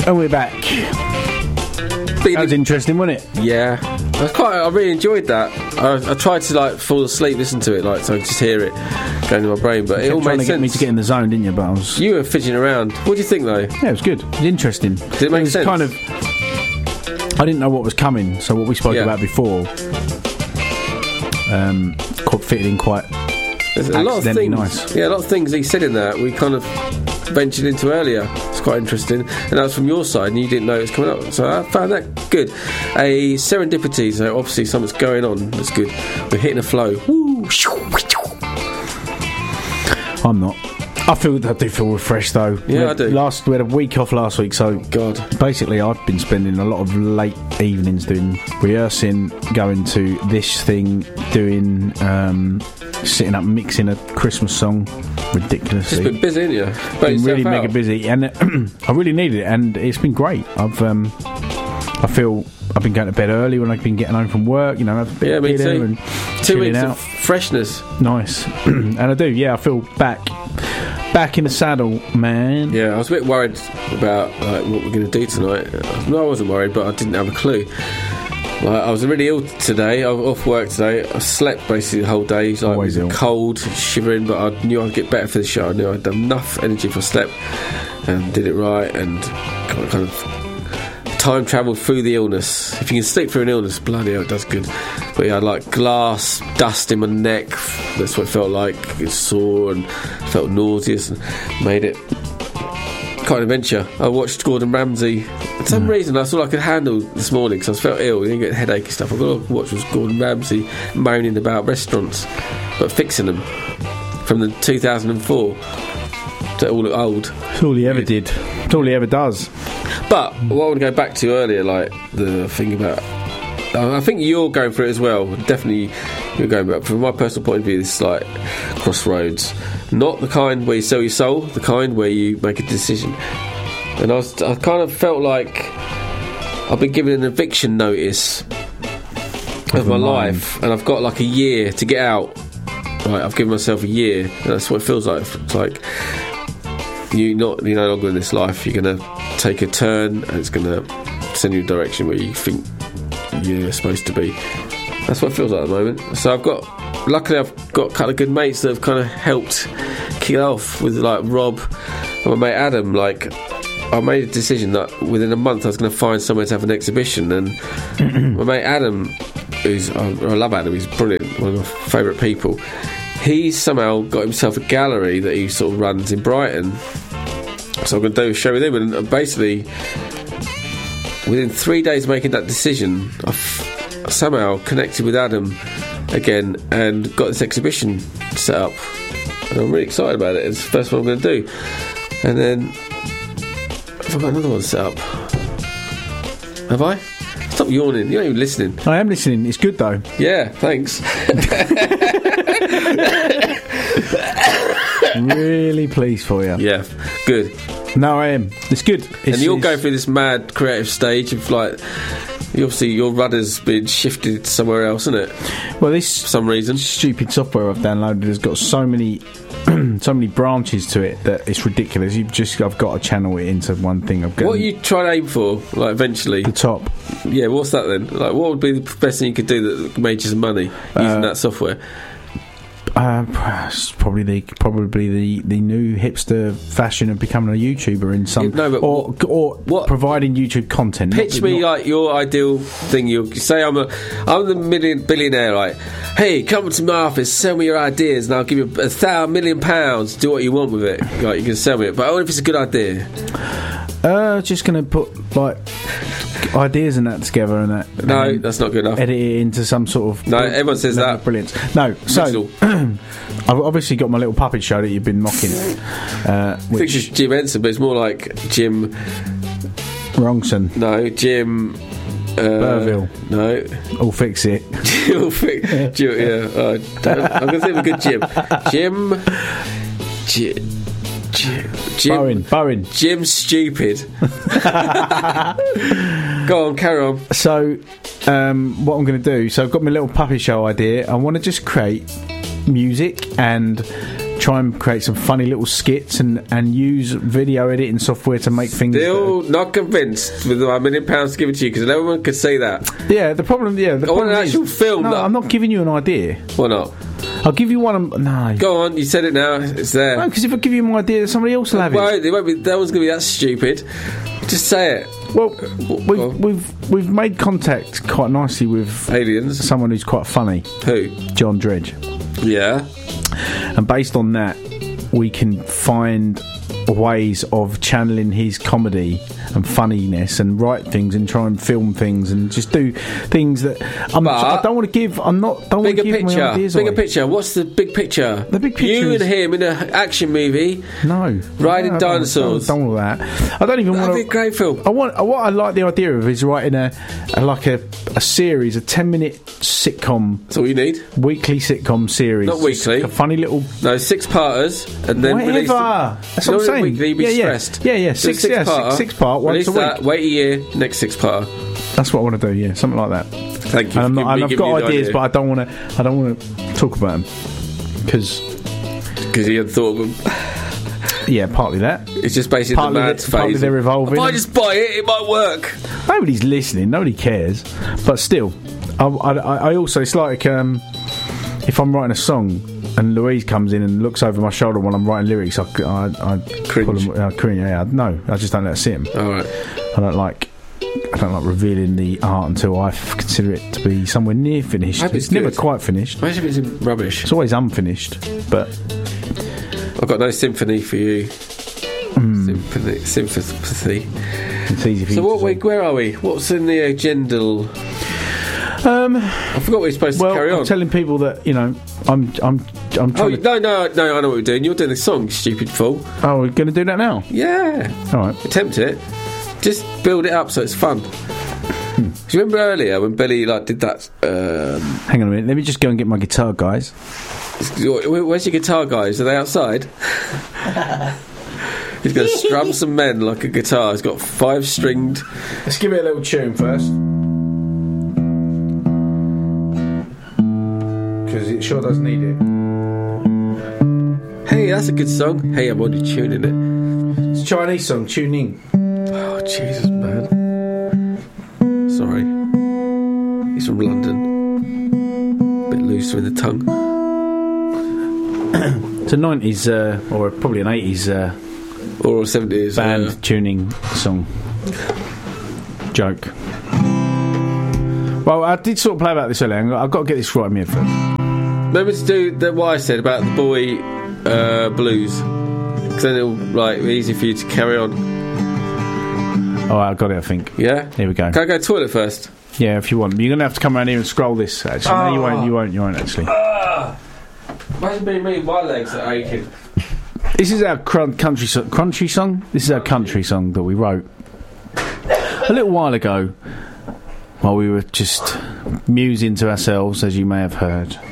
And we're back. That was interesting, wasn't it? Yeah. I really enjoyed that. I tried to like fall asleep, listen to it, like so I could just hear it going in my brain. But it all made sense. Get me to get in the zone, didn't you? But you were fidgeting around. What do you think, though? Yeah, it was good. It was interesting. Did it make sense? Kind of. I didn't know what was coming, so what we spoke about before fitted in quite. There's a lot of things. Nice. Yeah, a lot of things he said in that we kind of ventured into earlier. It's quite interesting, and that was from your side, and you didn't know it was coming up. So I found that good. A serendipity. So obviously something's going on. That's good. We're hitting a flow. Woo. I'm not. I do feel refreshed though. Yeah, I do. We had a week off last week, so basically I've been spending a lot of late evenings doing rehearsing, going to this thing, doing sitting up mixing a Christmas song ridiculously. It's been busy, haven't you? Been really mega busy, and I really needed it, and it's been great. I feel I've been going to bed early when I've been getting home from work. You know, I've been me too. And 2 weeks out. Of freshness. Nice, and I do. Yeah, I feel back in the saddle, man. Yeah, I was a bit worried about like what we're going to do tonight. No, I wasn't worried, but I didn't have a clue. I was really ill today. I was off work today. I slept basically the whole day. Like, always ill. Cold, shivering, but I knew I'd get better for the show. I knew I'd have enough energy if I slept and did it right, and kind of time travelled through the illness. If you can sleep through an illness, bloody hell, it does good. But yeah, I had like glass dust in my neck. That's what it felt like. It was sore and felt nauseous, and made it quite an adventure. I watched Gordon Ramsay. For some reason, that's all I could handle this morning because I felt ill. You get headache and stuff. I got to watch was Gordon Ramsay moaning about restaurants, but fixing them from the 2004 to all look old. It's all he ever did. It's all he ever does. But what I want to go back to earlier, like the thing about, I think you're going through it as well. Definitely, you're going back. From my personal point of view, this is like crossroads. Not the kind where you sell your soul, the kind where you make a decision. And I kind of felt like I've been given an eviction notice of my life, and I've got like a year to get out. Right, I've given myself a year, and that's what it feels like. It's like you're no longer in this life. You're going to take a turn, and it's going to send you in a direction where you think you're supposed to be. That's what it feels like at the moment. So luckily I've got a couple of good mates that have kind of helped kick it off with like Rob and my mate Adam. Like, I made a decision that within a month I was going to find somewhere to have an exhibition, and my mate Adam, I love Adam, he's brilliant, one of my favourite people. He somehow got himself a gallery that he sort of runs in Brighton, so I'm going to do a show with him. And basically within 3 days of making that decision, I somehow connected with Adam again and got this exhibition set up, and I'm really excited about it. It's the first one I'm going to do. And then I've got another one set up. Have I? Stop yawning, you're not even listening. I am listening, it's good though. Yeah, thanks. Really pleased for you. Yeah, good. No, I am. It's good. And you're going through this mad creative stage of like, obviously your rudder's been shifted somewhere else, isn't it? Well, this for some reason stupid software I've downloaded has got so many branches to it that it's ridiculous. I've got to channel it into one thing. What are you trying to aim for, like, eventually? The top. Yeah, what's that then? Like, what would be the best thing you could do that made you some money using that software? Probably the new hipster fashion of becoming a YouTuber in some, or what, providing YouTube content. Pitch me like your ideal thing. You say I'm the billionaire. Like, hey, come to my office, sell me your ideas, and I'll give you £1,000 million. Do what you want with it. Like, you can sell me it, but only if it's a good idea. Just gonna put like ideas and that together and that. No, that's not good enough. Edit it into some sort of. No, everyone says that. Brilliant. No, so I've obviously got my little puppet show that you've been mocking. I think it's Jim Henson, but it's more like Jim Wrongson. No, Jim Burville. No, I'll fix it. Jim, yeah. I'm going to think of a good Jim. Bowen. Jim Stupid. Go on, carry on. So, what I'm going to do, so I've got my little puppet show idea. I want to just create music and try and create some funny little skits and use video editing software to make things. Still not convinced with my £1 million to give it to you because no one could see that. Yeah, the problem. Yeah, the I want problem an actual film. No, I'm not giving you an idea. Why not? I'll give you one. No. Go on, you said it now. It's there. No, because if I give you my idea, somebody else will have it. It won't be. That one's going to be that stupid. Just say it. Well, we've made contact quite nicely with aliens. Someone who's quite funny. Who? John Dredge. Yeah. And based on that, we can find ways of channeling his comedy and funniness and write things and try and film things and just do things that I don't want to give. Don't want to give my ideas away. Bigger picture. What's the big picture? The big picture. You and him in an action movie. No, riding dinosaurs. Don't want that. I don't even want. That'd be a great film. What I like the idea of is writing a series, a 10-minute sitcom. That's all you need. Weekly sitcom series. Not weekly. A funny little. No, 6-parters, and then whatever. release them. That's what I'm saying. Weekly, be stressed. Yeah. Six part. Once a week. That. Wait a year. Next 6-parter. That's what I want to do. Yeah, something like that. Thank you. And I've got ideas, but I don't want to talk about them because you hadn't thought of them. Yeah, partly that. It's just basically the mad phase. Partly they're evolving. If I just buy it, it might work. Nobody's listening. Nobody cares. But still, I also, it's like if I'm writing a song and Louise comes in and looks over my shoulder while I'm writing lyrics, I cringe. Cringe. Yeah, no, I just don't let her see him. All right. I don't like revealing the art until I consider it to be somewhere near finished. It's never quite finished. Imagine if it's rubbish. It's always unfinished, but I've got no sympathy for you. Sympathy. It's easy for you. So where are we? What's in the agenda? I forgot what we're supposed to carry on. I'm telling people that I'm trying. No, I know what we're doing. You're doing the song, you stupid fool. Oh, we're going to do that now? Yeah. All right. Attempt it. Just build it up so it's fun. Do you remember earlier when Billy did that? Hang on a minute. Let me just go and get my guitar, guys. Where's your guitar, guys? Are they outside? He's going to strum some men like a guitar. He's got 5-stringed. Let's give it a little tune first, because it sure does need it. Hey, that's a good song. Hey, I'm already tuning it. It's a Chinese song. Tune in. Oh, Jesus, man. Sorry. He's from London. A bit looser in the tongue. It's a 90s, or probably an 80s or a 70s band tuning song. Joke. Well, I did sort of play about this earlier. I've got to get this right in my head first. Remember to do what I said about the boy blues, because then it'll be easy for you to carry on. Oh, I got it, I think. Yeah? Here we go. Can I go to the toilet first? Yeah, if you want. You're going to have to come around here and scroll this, actually. No, you won't, actually. Imagine being me, my legs are aching. This is our country song. This is our country song that we wrote a little while ago while we were just musing to ourselves, as you may have heard.